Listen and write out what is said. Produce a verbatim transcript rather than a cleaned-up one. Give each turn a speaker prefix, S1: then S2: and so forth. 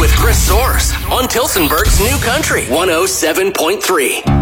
S1: with Chris Soares on Tilsonburg's New Country one oh seven point three.